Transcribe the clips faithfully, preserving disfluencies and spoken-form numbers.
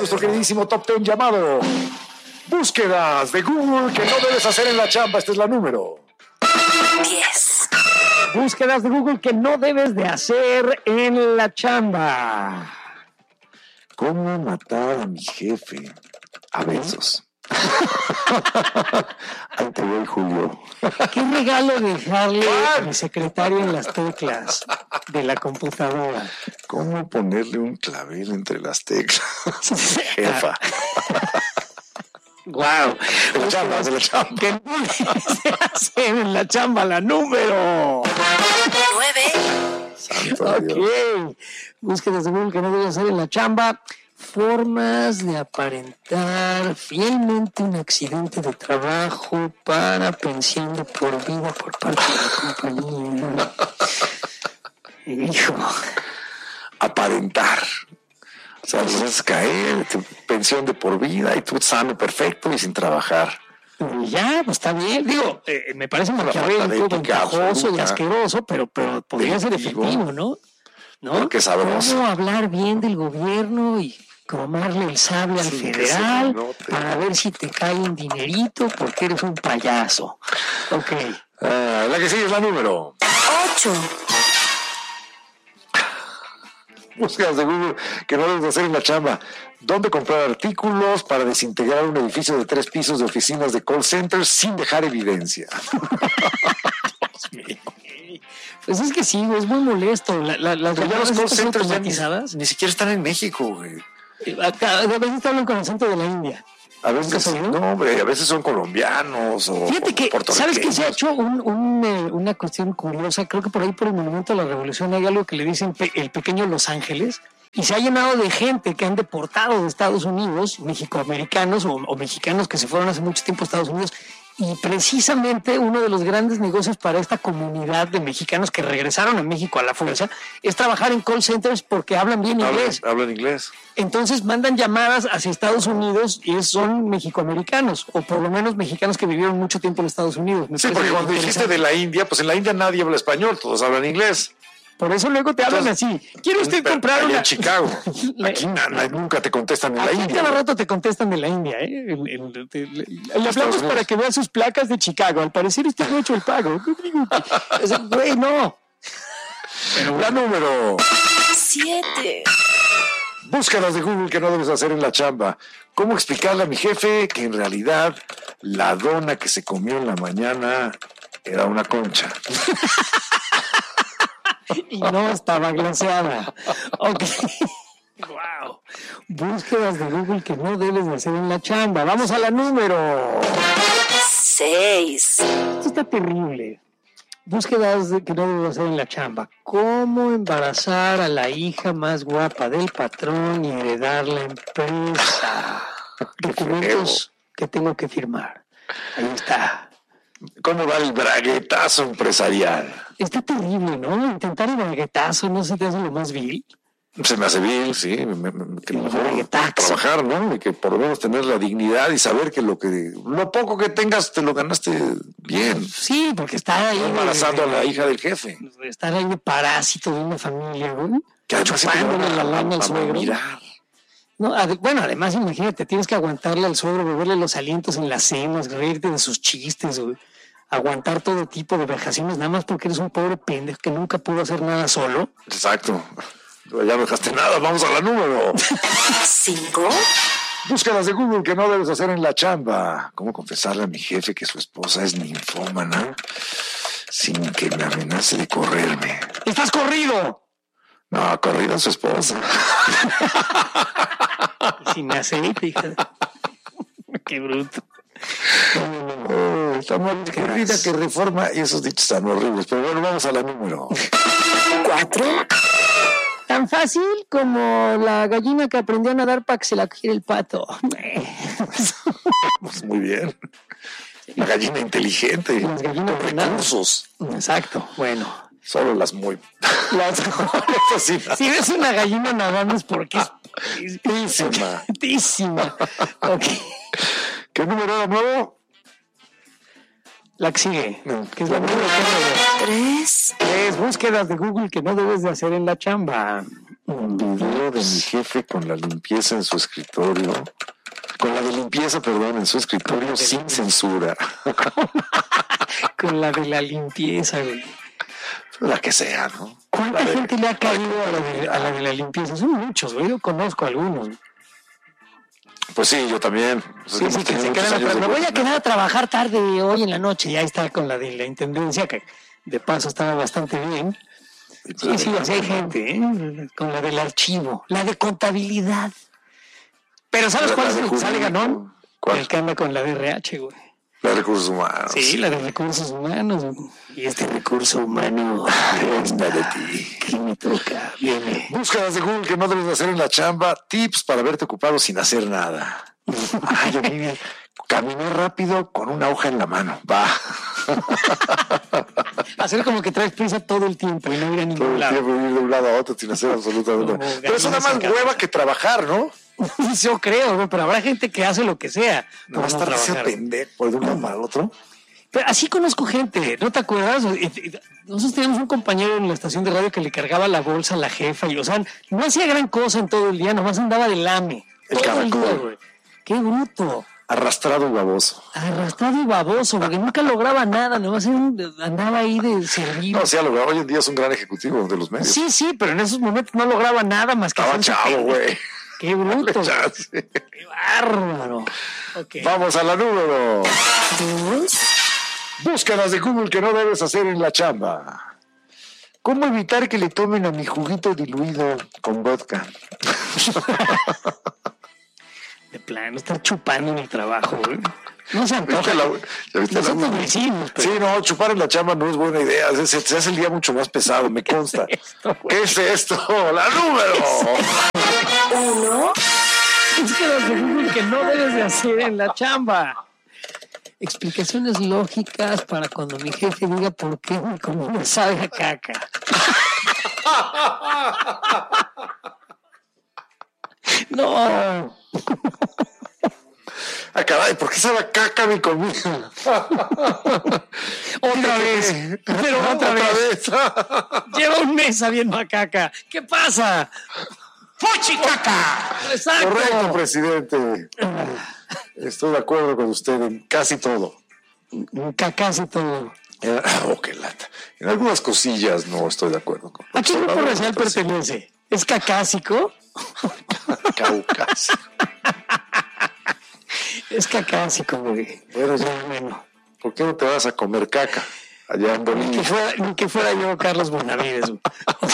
Nuestro queridísimo Top Ten llamado Búsquedas de Google que no debes hacer en la chamba. Esta es la número diez. Búsquedas de Google que no debes de hacer en la chamba. ¿Cómo matar a mi jefe a besos? Ahí te voy, Julio. ¿Qué regalo dejarle a mi secretario en las teclas de la computadora? ¿Cómo ponerle un clavel entre las teclas? Jefa. Wow. De la chamba, de la chamba. Que no se hace en la chamba la número nueve. Santo Dios. Ok. Búsquedas de Google que no debes hacer en la chamba. Formas de aparentar fielmente un accidente de trabajo para pensión de por vida por parte de la compañía. Hijo. Aparentar. O sea, los haces caer, tu pensión de por vida y tú sano, perfecto y sin trabajar. Y ya, pues está bien. Digo, eh, me parece maquiavélico, ventajoso y asqueroso, pero, pero podría ser efectivo, ¿no? ¿No? Porque sabroso. ¿Cómo hablar bien del gobierno y cromarle el sable al Sí, federal te... para ver si te cae un dinerito porque eres un payaso? Ok. Ah, la que sigue es la número ocho. Búsquedas de Google que no debes hacer en la chamba. ¿Dónde comprar artículos para desintegrar un edificio de tres pisos de oficinas de call centers sin dejar evidencia? Dios mío. Pues es que sí, es muy molesto. La, la, las Pero ya los call centers automatizadas ni, ni siquiera están en México, güey. Acá, a veces te hablan con acento de la India. A veces, no, hombre, a veces son colombianos o Fíjate que, ¿sabes que se ha hecho un, un, eh, una cuestión curiosa? Creo que por ahí por el Monumento a la Revolución hay algo que le dicen pe- el pequeño Los Ángeles, y se ha llenado de gente que han deportado de Estados Unidos, mexicoamericanos o, o mexicanos que se fueron hace mucho tiempo a Estados Unidos, y precisamente uno de los grandes negocios para esta comunidad de mexicanos que regresaron a México a la fuerza es trabajar en call centers porque hablan bien inglés. Hablan, hablan inglés. Entonces mandan llamadas hacia Estados Unidos y son mexicoamericanos, o por lo menos mexicanos que vivieron mucho tiempo en Estados Unidos. Me sí, porque cuando dijiste de la India, pues en la India nadie habla español, todos hablan inglés. Por eso luego te hablan así. ¿Quiere usted comprar una? En Chicago. Aquí na, na, nunca te contestan en la Aquí India. cada rato te contestan de la India. ¿eh? El, el, el, el, le hablamos para que vea sus placas de Chicago. Al parecer usted no ha hecho el pago. O sea, güey, no. Pero la número siete. Búsquedas de Google que no debes hacer en la chamba. ¿Cómo explicarle a mi jefe que en realidad la dona que se comió en la mañana era una concha? Y no estaba glaseada. Ok. Wow. Búsquedas de Google que no debes de hacer en la chamba. Vamos a la número seis. Esto está terrible. Búsquedas de que no debes hacer en la chamba. ¿Cómo embarazar a la hija más guapa del patrón y heredar la empresa? Documentos que tengo que firmar. Ahí está. ¿Cómo va el braguetazo empresarial? Está terrible, ¿no? Intentar el braguetazo no se te hace lo más vil. Se me hace bien, sí, me, me, que El mejor braguetazo. trabajar, ¿no? Y que por lo menos tener la dignidad y saber que lo que lo poco que tengas te lo ganaste bien. Sí, porque estar ahí... No embarazando a la hija del jefe. Estar ahí de parásito de una familia, güey. Que además Chupándole la lana al a suegro. mirar. No, ad- bueno, además imagínate, tienes que aguantarle al suegro, beberle los alientos en las cenas, reírte de sus chistes, güey. Aguantar todo tipo de vejaciones nada más porque eres un pobre pendejo que nunca pudo hacer nada solo. Exacto. Ya no dejaste nada, vamos a la número cinco. Búsquedas de Google que no debes hacer en la chamba. ¿Cómo confesarle a mi jefe que su esposa es ninfómana sin que me amenace de correrme? ¡Estás corrido! No, corrida a su esposa. Sin aceite, hija. Qué bruto. Oh, está más corrida que reforma y esos dichos están horribles. Pero bueno, vamos a la número cuatro. Tan fácil como la gallina que aprendió a nadar para que se la cogiera el pato. Pues muy bien. La gallina inteligente. Las gallinas con que nadan. recursos. Exacto, bueno. Solo las muy... Las... sí, Si ves una gallina nadando es porque es listísima. listísima. Okay. ¿Qué número era nuevo? La que sigue, No. que es la número que tres, es búsquedas de Google que no debes de hacer en la chamba. Un video de mi jefe con la limpieza en su escritorio. Con la de limpieza, perdón, en su escritorio sin censura. Con la de la limpieza, güey. La que sea, ¿no? ¿Cuánta gente le ha caído a la, de, a la de la limpieza? Son muchos, güey. Yo conozco algunos. Pues sí, yo también. Sí, sí, que se quedan atrás. Me voy a quedar a trabajar tarde hoy en la noche. Y ahí está con la de la intendencia, que de paso estaba bastante bien. Sí, sí, así hay gente, ¿eh? Con la del archivo, la de contabilidad. Pero ¿sabes La cuál de es el que jurídico. sale ganón? ¿Cuál? El que anda con la de R H, güey. La de recursos humanos. Sí, la de recursos humanos. Güey. Y este recurso humano Está de ti. que me toca, viene. Búsquedas de Google que no debes de hacer en la chamba. Tips para verte ocupado sin hacer nada. Ay, Olivia, caminar rápido con una hoja en la mano. Va. Hacer como que traes prisa todo el tiempo y no ir a Todo ningún el lado. tiempo ir de un lado a otro sin hacer absolutamente Como nada. Pero eso da más gallina sin hueva cabeza. que trabajar, ¿no? Yo creo, güey, pero habrá gente que hace lo que sea. No por estar ese trabajar. pendejo por de un lado para el otro. Pero así conozco gente, ¿no te acuerdas? Nosotros teníamos un compañero en la estación de radio que le cargaba la bolsa a la jefa y, o sea, no hacía gran cosa en todo el día, nomás andaba de lame. El todo el caracol. día, güey. Qué bruto. Arrastrado y baboso. Arrastrado y baboso, porque nunca lograba nada, nomás era un- andaba ahí de servir. No, sí, a lo mejor hoy en día es un gran ejecutivo de los medios. Sí, sí, pero en esos momentos no lograba nada más que Estaba hacerse chavo, pendejo. güey. Qué bruto. güey. Chance. Qué bárbaro. Okay. Vamos a la número. dos, Búsquedas de Google que no debes hacer en la chamba. ¿Cómo evitar que le tomen a mi juguito diluido con vodka? De plano, estar chupando en el trabajo, güey. No se antoja. ¿Viste la- ya viste la- Nosotros lo hicimos, pero... Sí, no, chupar en la chamba no es buena idea. Se, se- se hace el día mucho más pesado, me consta. esto, güey? ¿Qué es esto? La número. uno, Búsquedas de Google que no debes de hacer en la chamba. Explicaciones lógicas para cuando mi jefe diga por qué mi comida sabe a caca. No. Ah, caray, ¿por qué sabe a caca mi comida? Otra vez. Pero otra, vez. Lleva un mes sabiendo a caca. ¿Qué pasa? ¡Fuchi caca! Exacto. Correcto, presidente. Estoy de acuerdo con usted en casi todo. Cacas y todo. Eh, Oh, qué lata. En algunas cosillas no estoy de acuerdo con. ¿A qué grupo Observador, racial pues, pertenece? ¿Es cacásico? Caucasio. Es cacásico, güey. Bueno, ya, No, bueno. ¿por qué no te vas a comer caca allá en Ni que Bolivia? fuera, ni que fuera yo Carlos Bonavides, güey.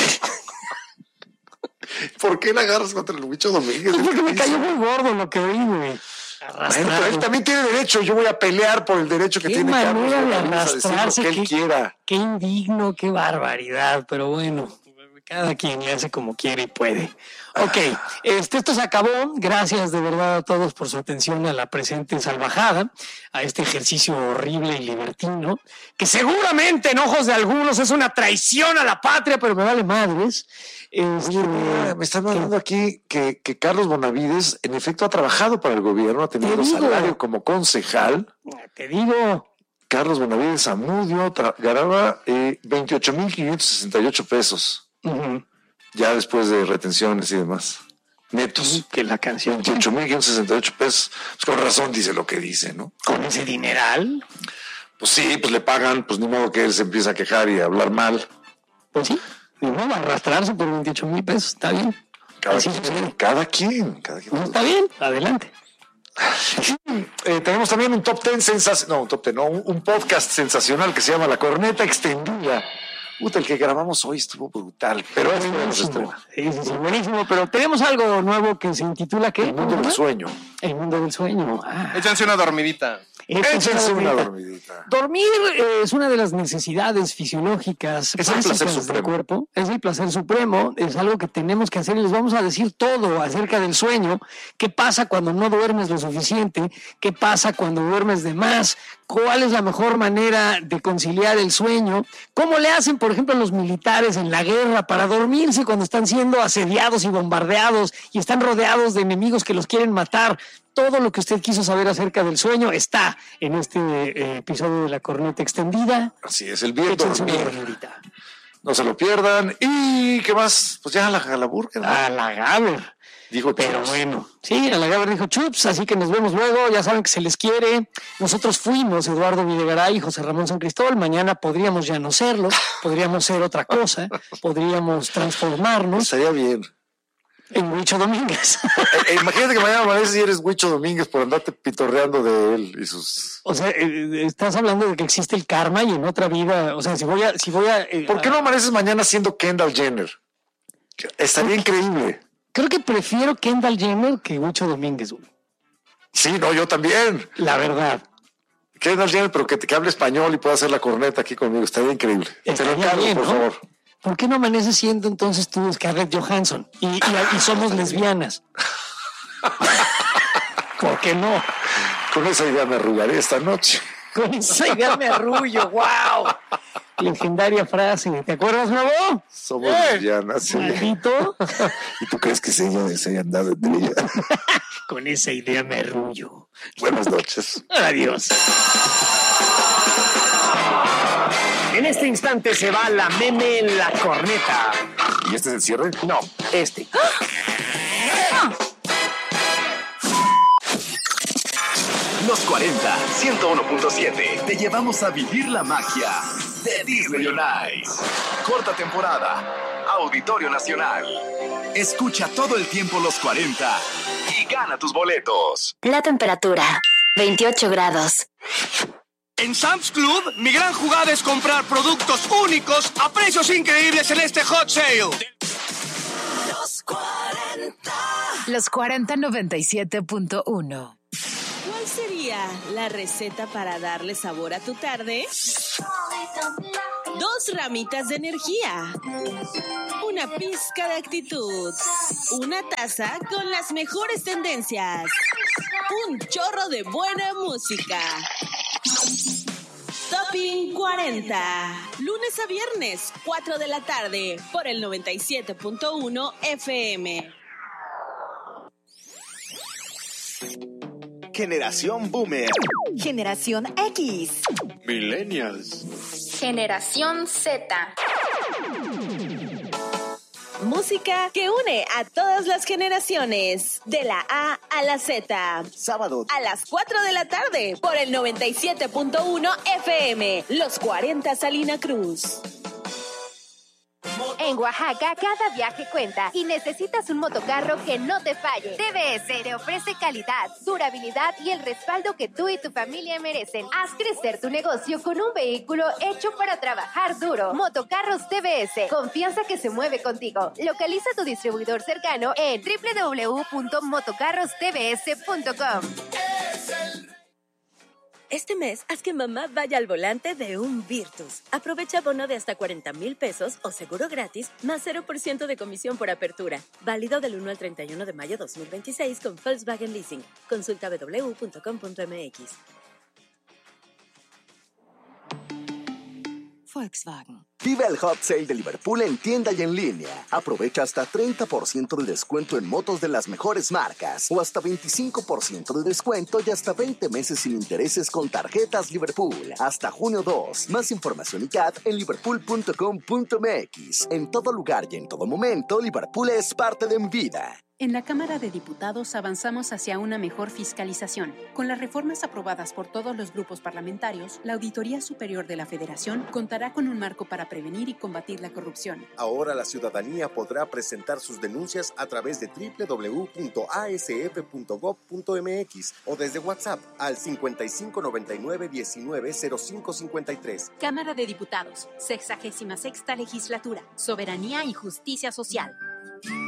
¿Por qué la agarras contra el bicho Domínguez? Pues porque me cayó muy gordo lo que vi, güey. Bueno, Arrastrado. pero él también tiene derecho. Yo voy a pelear por el derecho que Qué tiene Carlos manera de Bonavides a decir lo arrastrarse, que él qué- quiera. Qué indigno, qué barbaridad, pero bueno, cada quien le hace como quiere y puede. Ok, este, esto se acabó. Gracias de verdad a todos por su atención a la presente salvajada, a este ejercicio horrible y libertino, que seguramente en ojos de algunos es una traición a la patria, pero me vale madres. Este, Oye, mira, me están mandando aquí que, que Carlos Bonavides en efecto ha trabajado para el gobierno, ha tenido Te digo. salario como concejal. te digo, Carlos Bonavides Zamudio tra- ganaba eh, veintiocho mil quinientos sesenta y ocho pesos, ujú, ya después de retenciones y demás. Netos. que la canción veintiocho mil quinientos sesenta y ocho pesos. Pues con razón dice lo que dice, ¿no? con ese dineral, Pues sí, pues le pagan, pues ni modo que él se empiece a quejar y a hablar mal. pues sí, y no va a arrastrarse por veintiocho mil pesos, está bien. Cada Así quien, sucede. cada quien, cada quien. No, está bien, adelante. Eh, tenemos también un top ten sensacional, no, un top ten, no, un, un podcast sensacional que se llama La Corneta Extendida. Puta, el que grabamos hoy estuvo brutal, pero este no se Buenísimo. estrena. Sí, sí, sí, buenísimo, pero tenemos algo nuevo que se intitula ¿qué? El mundo del sueño. El mundo del sueño. Ah, Échense una dormidita. Échense una dormida. dormidita. Dormir eh, es una de las necesidades fisiológicas Es el básicas placer del supremo. cuerpo. Es el placer supremo. Es algo que tenemos que hacer y les vamos a decir todo acerca del sueño. ¿Qué pasa cuando no duermes lo suficiente? ¿Qué pasa cuando duermes de más? ¿Cuál es la mejor manera de conciliar el sueño? ¿Cómo le hacen, por ejemplo, los militares en la guerra para dormirse cuando están siendo asediados y bombardeados y están rodeados de enemigos que los quieren matar? todo lo que usted quiso saber acerca del sueño está en este eh, episodio de La Corneta Extendida. Así es, el bien Échense una dormir. dormidita. No se lo pierdan. ¿Y qué más? Pues ya a la, a la burger, ¿no? A la Gaber. Dijo Pero Chups. bueno, sí, a la Gaber dijo Chups, así que nos vemos luego, ya saben que se les quiere. Nosotros fuimos Eduardo Videgaray y José Ramón San Cristóbal, mañana podríamos ya no serlo, podríamos ser otra cosa, podríamos transformarnos Estaría bien. en Huicho Domínguez. Eh, eh, imagínate que mañana amaneces y eres Huicho Domínguez por andarte pitorreando de él y sus... O sea, eh, estás hablando de que existe el karma y en otra vida, o sea, si voy a... Si voy a eh, ¿Por qué no amaneces mañana siendo Kendall Jenner? Estaría increíble. Creo que prefiero Kendall Jenner que Huicho Domínguez, güey. Sí, no, yo también. La verdad. Kendall Jenner, pero que, que hable español y pueda hacer la corneta aquí conmigo. Estaría increíble. Te lo Estaría encargo, bien, por ¿no? favor. ¿Por qué no amaneces siendo entonces tú Scarlett Johansson? Y, y, y somos lesbianas. ¿Por qué no? Con esa idea me arrugaré esta noche. Con esa idea me arrullo, wow. Legendaria frase. ¿Te acuerdas, Nuevo? Somos Eh, lesbianas, sí. Maldito. ¿Y tú crees que se ella se haya andado entre ellas? Con esa idea me arrullo. Buenas noches. Adiós. En este instante se va la meme en la corneta. ¿Y este es el cierre? No, este. Los cuarenta, ciento uno punto siete. Te llevamos a vivir la magia de Disney on Ice. Corta temporada. Auditorio Nacional. Escucha todo el tiempo los cuarenta y gana tus boletos. La temperatura, veintiocho grados. En Sam's Club, mi gran jugada es comprar productos únicos a precios increíbles en este hot sale. Los cuarenta noventa y siete punto uno. ¿Cuál sería la receta para darle sabor a tu tarde? Dos ramitas de energía, una pizca de actitud, una taza con las mejores tendencias, un chorro de buena música. Topping cuarenta, lunes a viernes, cuatro de la tarde, por el noventa y siete punto uno F M. Generación Boomer. Generación X. Millennials. Generación Z. Música que une a todas las generaciones, de la A a la Z. Sábado A las cuatro de la tarde, por el noventa y siete punto uno F M, Los cuarenta Salina Cruz. En Oaxaca, cada viaje cuenta y necesitas un motocarro que no te falle. T V S te ofrece calidad, durabilidad y el respaldo que tú y tu familia merecen. Haz crecer tu negocio con un vehículo hecho para trabajar duro. Motocarros T V S, confianza que se mueve contigo. Localiza tu distribuidor cercano en doble u doble u doble u punto motocarros t v s punto com. Este mes, haz que mamá vaya al volante de un Virtus. Aprovecha bono de hasta cuarenta mil pesos o seguro gratis, más cero por ciento de comisión por apertura. Válido del uno al treinta y uno de mayo dos mil veintiséis con Volkswagen Leasing. Consulta doble u doble u doble u punto com punto m x. Volkswagen. Vive el Hot Sale de Liverpool en tienda y en línea. Aprovecha hasta treinta por ciento de descuento en motos de las mejores marcas o hasta veinticinco por ciento de descuento y hasta veinte meses sin intereses con tarjetas Liverpool. Hasta junio dos. Más información y C A T en liverpool punto com punto m x. En todo lugar y en todo momento, Liverpool es parte de mi vida. En la Cámara de Diputados avanzamos hacia una mejor fiscalización. Con las reformas aprobadas por todos los grupos parlamentarios, la Auditoría Superior de la Federación contará con un marco para prevenir y combatir la corrupción. Ahora la ciudadanía podrá presentar sus denuncias a través de doble u doble u doble u punto a s f punto gob punto m x o desde WhatsApp al cincuenta y cinco noventa y nueve diecinueve cero cinco cincuenta y tres. Cámara de Diputados, sexagésima sexta legislatura, soberanía y justicia social.